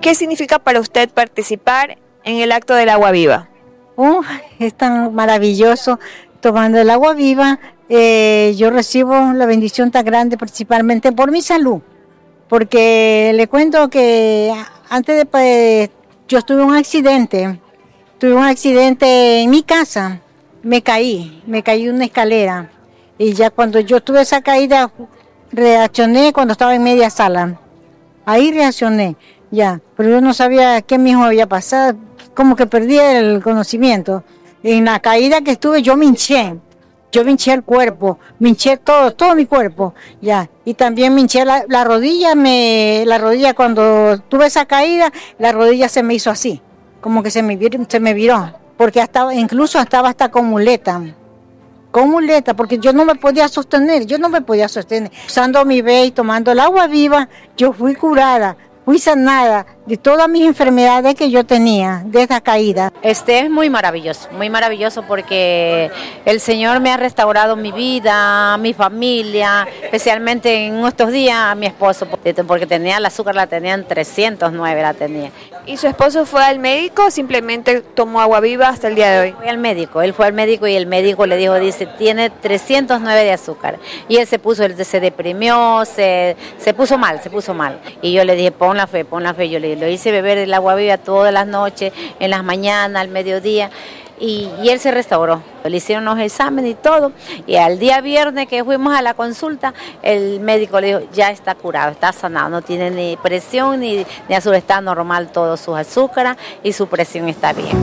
¿Qué significa para usted participar en el acto del agua viva? Es tan maravilloso tomando el agua viva. Yo recibo la bendición tan grande principalmente por mi salud, porque le cuento que antes de yo tuve un accidente en mi casa, me caí de una escalera y ya cuando yo tuve esa caída reaccioné cuando estaba en media sala, ahí reaccioné ya, pero yo no sabía qué mismo había pasado, como que perdí el conocimiento. En la caída que estuve yo me hinché el cuerpo, me hinché todo mi cuerpo, ya, y también me hinché la rodilla, cuando tuve esa caída, la rodilla se me hizo así, como que se me viró, porque incluso estaba hasta con muleta, porque yo no me podía sostener, usando mi ve y tomando el agua viva, yo fui curada, fui sanada de todas mis enfermedades que yo tenía, de esa caída. Es muy maravilloso porque el Señor me ha restaurado mi vida, mi familia, especialmente en estos días a mi esposo, porque tenía el azúcar, la tenía en 309, la tenía. ¿Y su esposo fue al médico o simplemente tomó agua viva hasta el día de hoy? Él fue al médico y el médico le dijo, tiene 309 de azúcar. Y él se deprimió, se puso mal. Y yo le dije, pon la fe, yo le hice beber el agua viva todas las noches, en las mañanas, al mediodía, y él se restauró. Le hicieron los exámenes y todo, y al día viernes que fuimos a la consulta, el médico le dijo, ya está curado, está sanado, no tiene ni presión ni azúcar, está normal todo su azúcar y su presión está bien.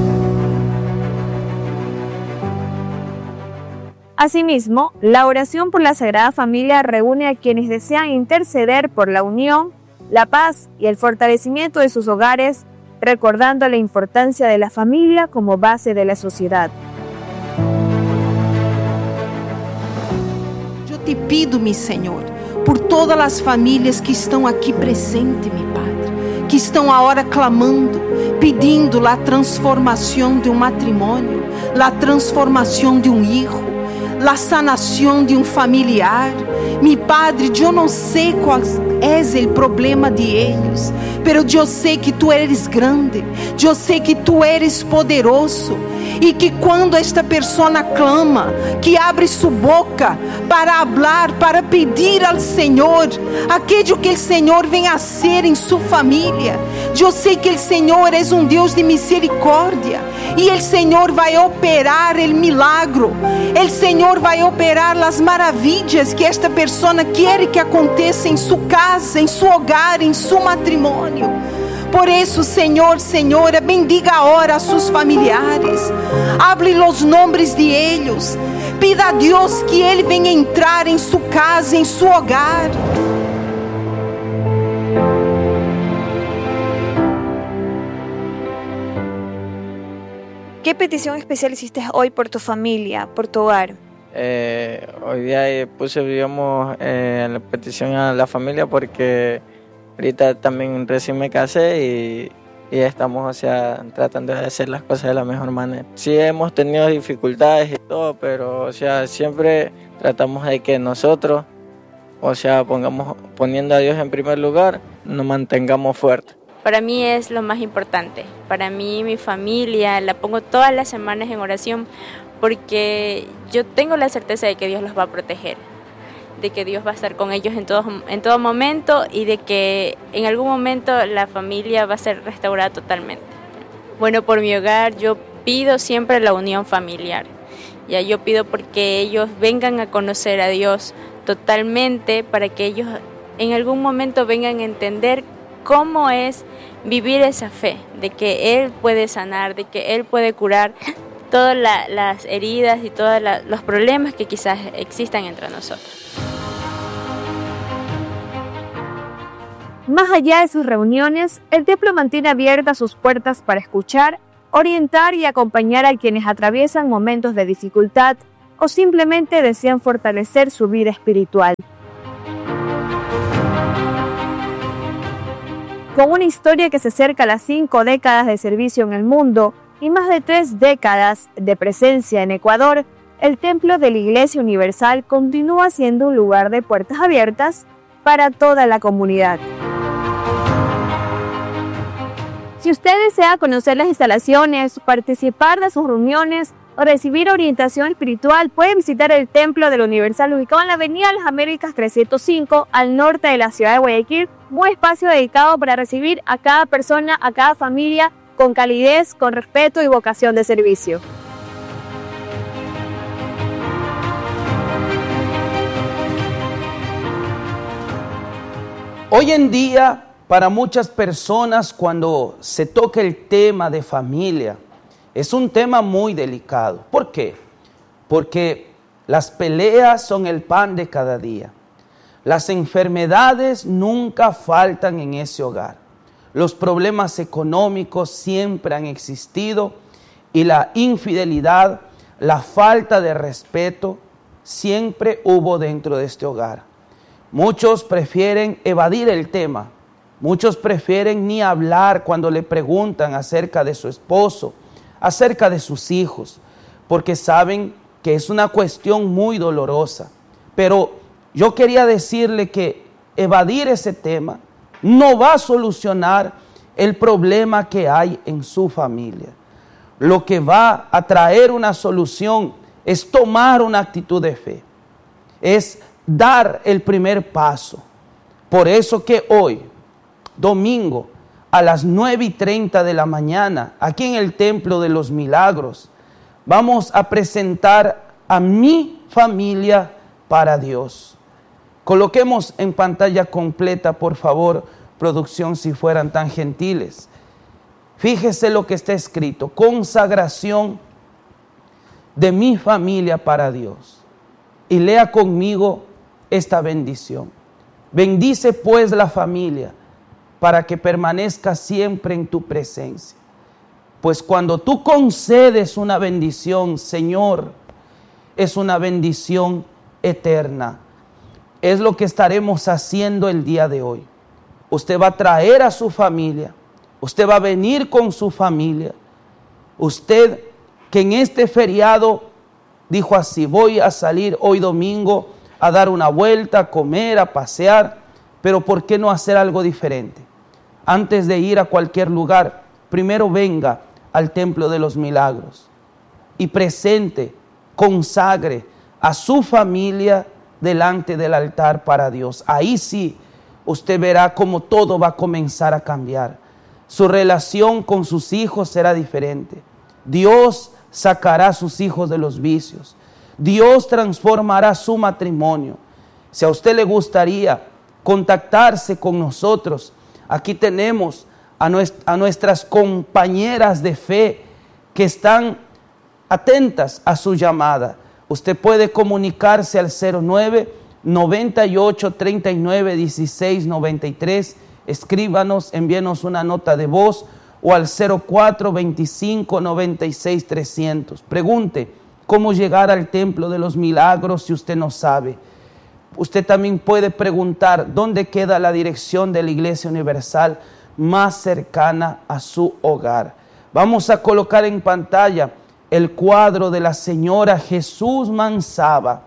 Asimismo, la oración por la Sagrada Familia reúne a quienes desean interceder por la unión, la paz y el fortalecimiento de sus hogares, recordando la importancia de la familia como base de la sociedad. Yo te pido, mi Señor, por todas las familias que estão aqui presentes, mi Padre, que estão agora clamando, pedindo a transformação de matrimônio, a transformação de hijo, la sanación de familiar. Mi Padre, yo no sé cuál es el problema de ellos, pero yo sé que tú eres grande, yo sé que tú eres poderoso, y que cuando esta persona clama, que abre su boca para hablar, para pedir al Señor aquello que el Señor vem a hacer en su familia, yo sé que el Señor es un Dios de misericordia, y el Señor va a operar el milagro, el Señor va a operar las maravillas que esta persona quiere que aconteça em sua casa, em seu hogar, em seu matrimônio. Por isso, Senhor, Senhora, bendiga agora a seus familiares, hable os nomes de eles, pida a Deus que Ele venha entrar em sua casa, em seu hogar. ¿Qué petición especial hiciste hoy por tu familia, por tu hogar? Hoy día digamos, la petición a la familia porque ahorita también recién me casé y estamos, tratando de hacer las cosas de la mejor manera. Sí hemos tenido dificultades y todo, pero, siempre tratamos de que nosotros, poniendo a Dios en primer lugar, nos mantengamos fuertes. Para mí es lo más importante. Para mí, mi familia, la pongo todas las semanas en oración porque yo tengo la certeza de que Dios los va a proteger, de que Dios va a estar con ellos en todo momento y de que en algún momento la familia va a ser restaurada totalmente. Bueno, por mi hogar yo pido siempre la unión familiar. Yo pido porque ellos vengan a conocer a Dios totalmente, para que ellos en algún momento vengan a entender cómo es vivir esa fe, de que Él puede sanar, de que Él puede curar todas las heridas y todos los problemas que quizás existan entre nosotros. Más allá de sus reuniones, el templo mantiene abiertas sus puertas para escuchar, orientar y acompañar a quienes atraviesan momentos de dificultad o simplemente desean fortalecer su vida espiritual. Con una historia que se acerca a las 5 décadas de servicio en el mundo y más de 3 décadas de presencia en Ecuador, el templo de la Iglesia Universal continúa siendo un lugar de puertas abiertas para toda la comunidad. usted desea conocer las instalaciones, participar de sus reuniones o recibir orientación espiritual, puede visitar el Templo del Universal ubicado en la Avenida Las Américas 305 al norte de la ciudad de Guayaquil, un espacio dedicado para recibir a cada persona, a cada familia, con calidez, con respeto y vocación de servicio. Hoy en día, para muchas personas, cuando se toca el tema de familia, es un tema muy delicado. ¿Por qué? Porque las peleas son el pan de cada día. Las enfermedades nunca faltan en ese hogar. Los problemas económicos siempre han existido y la infidelidad, la falta de respeto, siempre hubo dentro de este hogar. Muchos prefieren evadir el tema. Muchos prefieren ni hablar cuando le preguntan acerca de su esposo, acerca de sus hijos, porque saben que es una cuestión muy dolorosa. Pero yo quería decirle que evadir ese tema no va a solucionar el problema que hay en su familia. Lo que va a traer una solución es tomar una actitud de fe, es dar el primer paso. Por eso que hoy, domingo, a las 9:30 de la mañana, aquí en el Templo de los Milagros, vamos a presentar a mi familia para Dios. Coloquemos en pantalla completa, por favor, producción, si fueran tan gentiles. Fíjese lo que está escrito: consagración de mi familia para Dios. Y lea conmigo esta bendición. Bendice pues la familia para que permanezca siempre en tu presencia. Pues cuando tú concedes una bendición, Señor, es una bendición eterna. Es lo que estaremos haciendo el día de hoy. Usted va a traer a su familia, usted va a venir con su familia. Usted que en este feriado dijo así: voy a salir hoy domingo a dar una vuelta, a comer, a pasear, pero ¿por qué no hacer algo diferente? Antes de ir a cualquier lugar, primero venga al Templo de los Milagros y presente, consagre a su familia delante del altar para Dios. Ahí sí, usted verá cómo todo va a comenzar a cambiar. Su relación con sus hijos será diferente. Dios sacará a sus hijos de los vicios. Dios transformará su matrimonio. Si a usted le gustaría contactarse con nosotros, aquí tenemos a nuestras compañeras de fe que están atentas a su llamada. Usted puede comunicarse al 09 98 39 16 93. Escríbanos, envíenos una nota de voz, o al 04 25 96 300. Pregunte cómo llegar al Templo de los Milagros si usted no sabe. Usted también puede preguntar dónde queda la dirección de la Iglesia Universal más cercana a su hogar. Vamos a colocar en pantalla el cuadro de la señora Jesús Mansaba.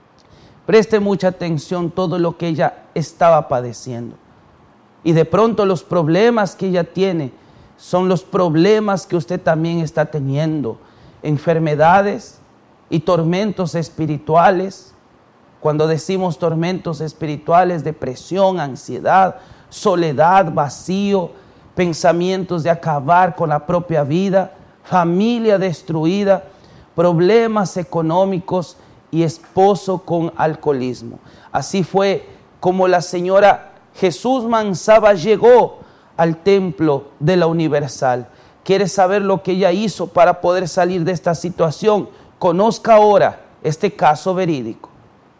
Preste mucha atención todo lo que ella estaba padeciendo. Y de pronto los problemas que ella tiene son los problemas que usted también está teniendo. Enfermedades y tormentos espirituales. Cuando decimos tormentos espirituales, depresión, ansiedad, soledad, vacío, pensamientos de acabar con la propia vida, familia destruida, problemas económicos y esposo con alcoholismo. Así fue como la señora Jesús Mansaba llegó al Templo de la Universal. ¿Quiere saber lo que ella hizo para poder salir de esta situación? Conozca ahora este caso verídico.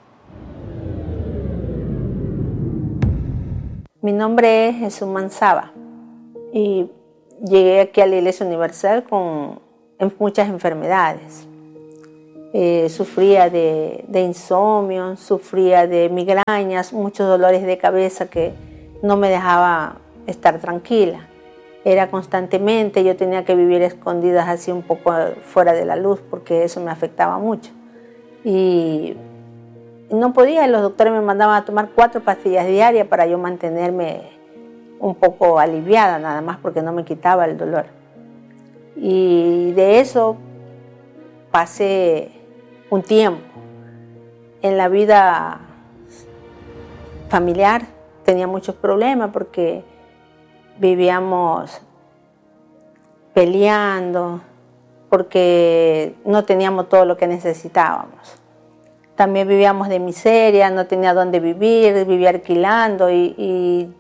Mi nombre es Jesús Mansaba y llegué aquí a la Iglesia Universal con muchas enfermedades. Sufría de insomnio, sufría de migrañas, muchos dolores de cabeza que no me dejaba estar tranquila. Era constantemente, yo tenía que vivir escondidas así un poco fuera de la luz porque eso me afectaba mucho. Y no podía, los doctores me mandaban a tomar 4 pastillas diarias para yo mantenerme un poco aliviada nada más porque no me quitaba el dolor. Y de eso pasé un tiempo. En la vida familiar tenía muchos problemas porque vivíamos peleando, porque no teníamos todo lo que necesitábamos. También vivíamos de miseria, no tenía dónde vivir, vivía alquilando y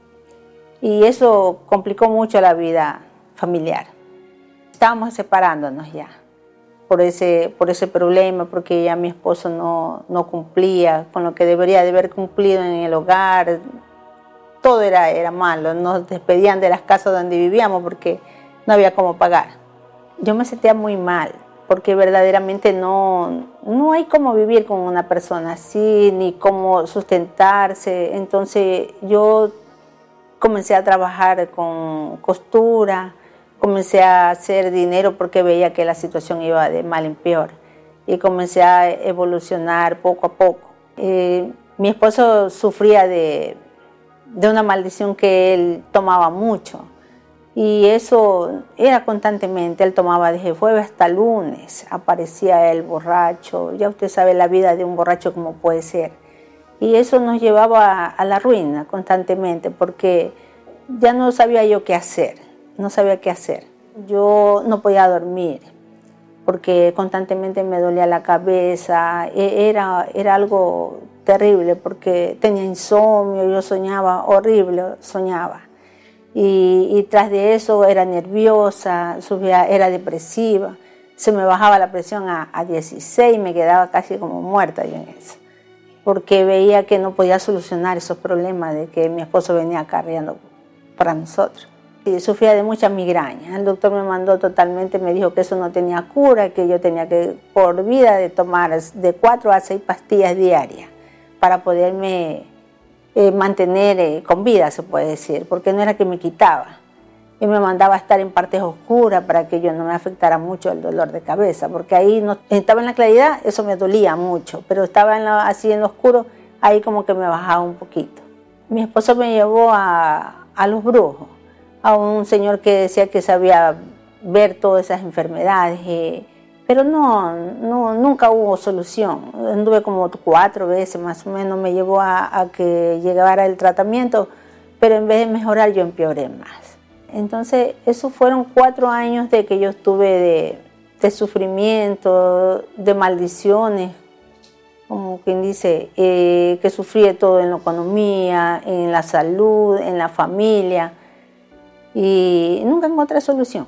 eso complicó mucho la vida familiar. Estábamos separándonos ya por ese problema, porque ya mi esposo no cumplía con lo que debería de haber cumplido en el hogar. Todo era malo, nos despedían de las casas donde vivíamos porque no había cómo pagar. Yo me sentía muy mal, porque verdaderamente no hay cómo vivir con una persona así, ni cómo sustentarse. Entonces yo comencé a trabajar con costura, comencé a hacer dinero porque veía que la situación iba de mal en peor. Y comencé a evolucionar poco a poco. Mi esposo sufría de una maldición que él tomaba mucho. Y eso era constantemente, él tomaba desde jueves hasta lunes, aparecía el borracho, ya usted sabe la vida de un borracho cómo puede ser. Y eso nos llevaba a la ruina constantemente, porque ya no sabía yo qué hacer, no sabía qué hacer. Yo no podía dormir, porque constantemente me dolía la cabeza, era algo terrible, porque tenía insomnio, yo soñaba horrible, soñaba. Y tras de eso era nerviosa, era depresiva, se me bajaba la presión a 16 y me quedaba casi como muerta yo en eso, porque veía que no podía solucionar esos problemas de que mi esposo venía acarreando para nosotros. Y sufría de muchas migrañas. El doctor me mandó totalmente, me dijo que eso no tenía cura, que yo tenía que por vida de tomar de 4 a 6 pastillas diarias para poderme mantener con vida, se puede decir, porque no era que me quitaba. Y me mandaba a estar en partes oscuras para que yo no me afectara mucho el dolor de cabeza, porque ahí no estaba en la claridad, eso me dolía mucho, pero estaba así en lo oscuro, ahí como que me bajaba un poquito. Mi esposo me llevó a los brujos, a un señor que decía que sabía ver todas esas enfermedades, pero nunca hubo solución. Anduve como 4 veces más o menos, me llevó a que llegara el tratamiento, pero en vez de mejorar yo empeoré más. Entonces esos fueron 4 años de que yo estuve de sufrimiento, de maldiciones, como quien dice, que sufrí todo en la economía, en la salud, en la familia, y nunca encontré solución.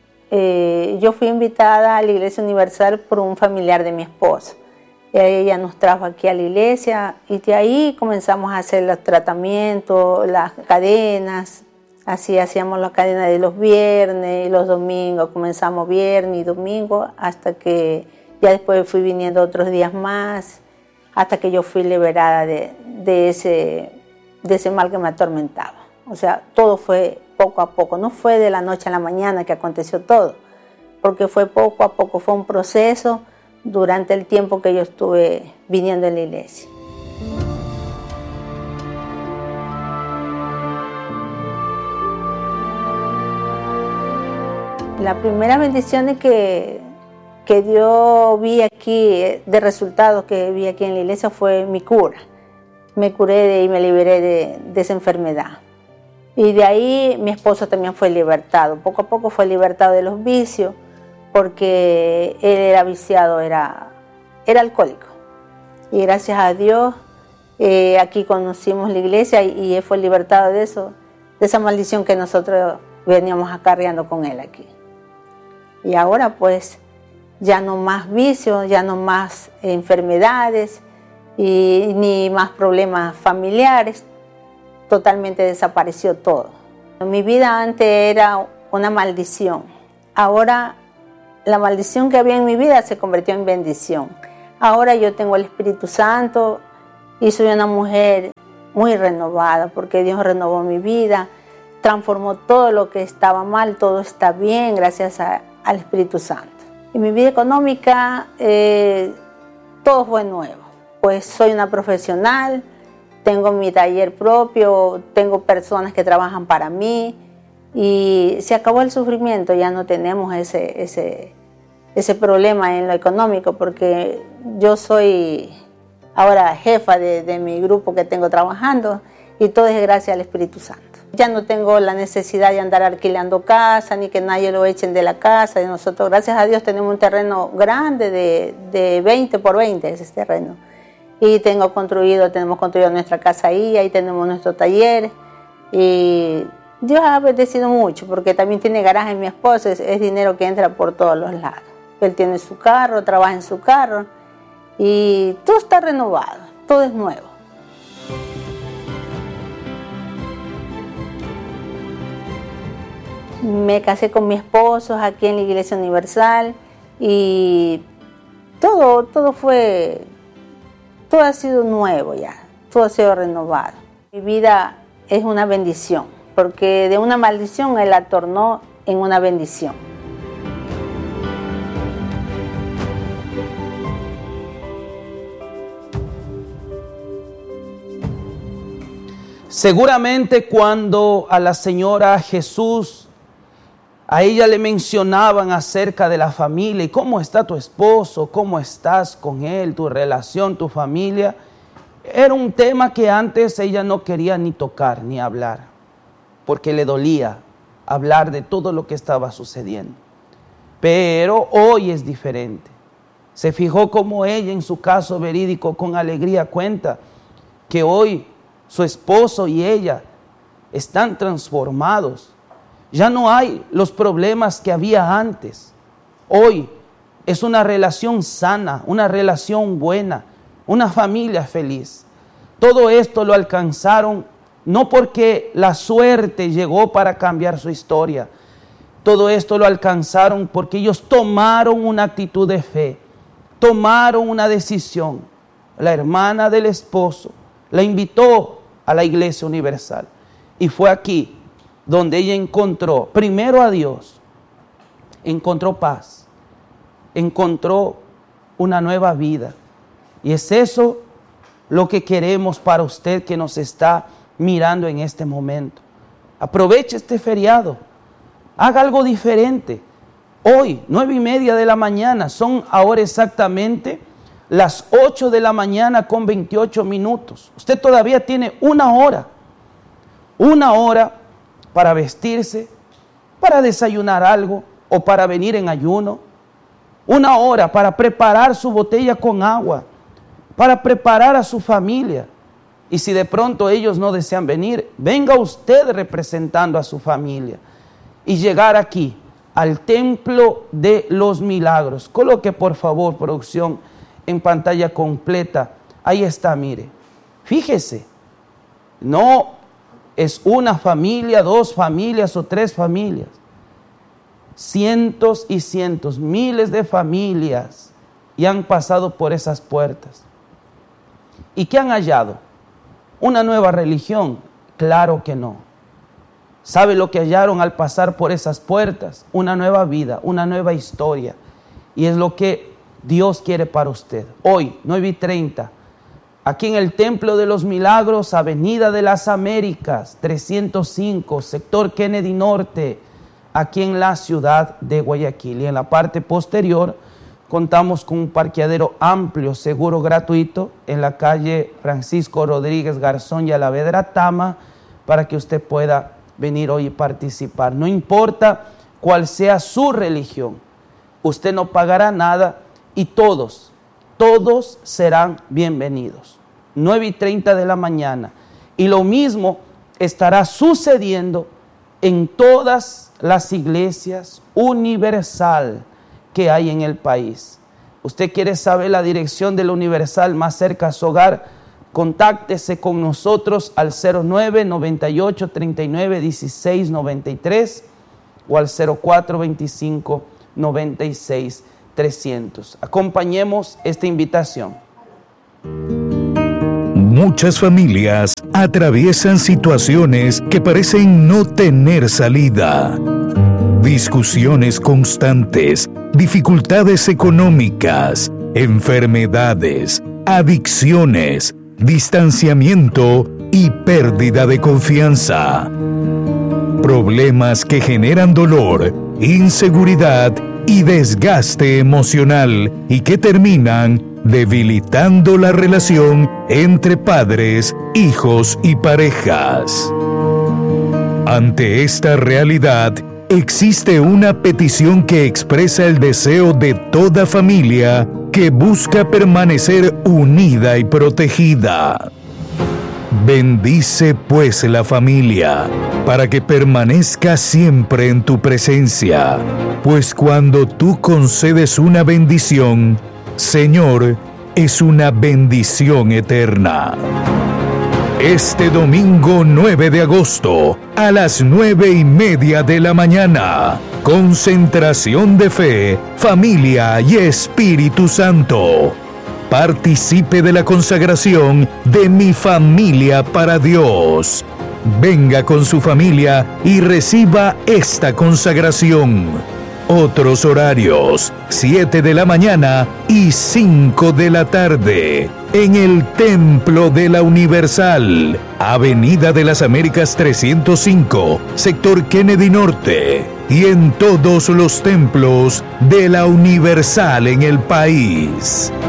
Yo fui invitada a la Iglesia Universal por un familiar de mi esposo. Ella nos trajo aquí a la iglesia y de ahí comenzamos a hacer los tratamientos, las cadenas. Así hacíamos las cadenas de los viernes y los domingos. Comenzamos viernes y domingo hasta que ya después fui viniendo otros días más, hasta que yo fui liberada de ese mal que me atormentaba. O sea, todo fue poco a poco, no fue de la noche a la mañana que aconteció todo, porque fue poco a poco, fue un proceso durante el tiempo que yo estuve viniendo en la iglesia. La primera bendición que yo vi aquí, de resultados que vi aquí en la iglesia, fue mi cura. Me curé y me liberé de esa enfermedad. Y de ahí mi esposo también fue libertado. Poco a poco fue libertado de los vicios, porque él era viciado, era alcohólico. Y gracias a Dios, aquí conocimos la iglesia y él fue libertado de eso, de esa maldición que nosotros veníamos acarreando con él aquí. Y ahora pues ya no más vicios, ya no más enfermedades y ni más problemas familiares. Totalmente desapareció todo. Mi vida antes era una maldición. Ahora la maldición que había en mi vida se convirtió en bendición. Ahora yo tengo el Espíritu Santo y soy una mujer muy renovada, porque Dios renovó mi vida, transformó todo lo que estaba mal, todo está bien gracias al Espíritu Santo. Y mi vida económica, todo fue nuevo. Pues soy una profesional, tengo mi taller propio, tengo personas que trabajan para mí y se acabó el sufrimiento, ya no tenemos ese problema en lo económico, porque yo soy ahora jefa de mi grupo que tengo trabajando y todo es gracias al Espíritu Santo. Ya no tengo la necesidad de andar alquilando casa, ni que nadie lo echen de la casa. Y nosotros, gracias a Dios, tenemos un terreno grande de 20 por 20, ese terreno. Y tenemos construido nuestra casa ahí tenemos nuestro taller. Y Dios ha bendecido mucho, porque también tiene garaje mi esposo, es dinero que entra por todos los lados. Él tiene su carro, trabaja en su carro, y todo está renovado, todo es nuevo. Me casé con mi esposo aquí en la Iglesia Universal y todo ha sido nuevo ya, todo ha sido renovado. Mi vida es una bendición, porque de una maldición Él la tornó en una bendición. Seguramente cuando a la señora Jesús, a ella le mencionaban acerca de la familia y cómo está tu esposo, cómo estás con él, tu relación, tu familia. Era un tema que antes ella no quería ni tocar ni hablar, porque le dolía hablar de todo lo que estaba sucediendo. Pero hoy es diferente. Se fijó cómo ella, en su caso verídico, con alegría cuenta que hoy su esposo y ella están transformados. Ya no hay los problemas que había antes. Hoy es una relación sana, una relación buena, una familia feliz. Todo esto lo alcanzaron no porque la suerte llegó para cambiar su historia. Todo esto lo alcanzaron porque ellos tomaron una actitud de fe, tomaron una decisión. La hermana del esposo la invitó a la Iglesia Universal y fue aquí donde ella encontró primero a Dios, encontró paz, encontró una nueva vida. Y es eso lo que queremos para usted que nos está mirando en este momento. Aproveche este feriado, haga algo diferente. Hoy, 9:30 de la mañana, son ahora exactamente las 8 de la mañana con 28 minutos. Usted todavía tiene una hora para vestirse, para desayunar algo o para venir en ayuno. Una hora para preparar su botella con agua, para preparar a su familia. Y si de pronto ellos no desean venir, venga usted representando a su familia y llegar aquí al Templo de los Milagros. Coloque por favor, producción, en pantalla completa. Ahí está, mire. Fíjese, no es una familia, 2 familias o 3 familias. Cientos y cientos, miles de familias y han pasado por esas puertas. ¿Y qué han hallado? ¿Una nueva religión? Claro que no. ¿Sabe lo que hallaron al pasar por esas puertas? Una nueva vida, una nueva historia. Y es lo que Dios quiere para usted. Hoy, 9:30, aquí en el Templo de los Milagros, Avenida de las Américas, 305, sector Kennedy Norte, aquí en la ciudad de Guayaquil. Y en la parte posterior contamos con un parqueadero amplio, seguro, gratuito, en la calle Francisco Rodríguez Garzón y Alavedra Tama, para que usted pueda venir hoy y participar. No importa cuál sea su religión, usted no pagará nada y todos serán bienvenidos. 9:30 de la mañana. Y lo mismo estará sucediendo en todas las iglesias universal que hay en el país. Usted quiere saber la dirección de la Universal más cerca a su hogar, contáctese con nosotros al 09-98-39-16-93 o al 04-25-96-300. Acompañemos esta invitación. Muchas familias atraviesan situaciones que parecen no tener salida. Discusiones constantes, dificultades económicas, enfermedades, adicciones, distanciamiento y pérdida de confianza. Problemas que generan dolor, inseguridad y desgaste emocional y que terminan debilitando la relación entre padres, hijos y parejas. Ante esta realidad, existe una petición que expresa el deseo de toda familia que busca permanecer unida y protegida. Bendice pues la familia, para que permanezca siempre en tu presencia, pues cuando tú concedes una bendición, Señor, es una bendición eterna. Este domingo 9 de agosto, a las 9:30 de la mañana, concentración de fe, familia y Espíritu Santo. Participe de la consagración de Mi Familia para Dios. Venga con su familia y reciba esta consagración. Otros horarios, 7 de la mañana y 5 de la tarde, en el Templo de la Universal, Avenida de las Américas 305, sector Kennedy Norte, y en todos los templos de la Universal en el país.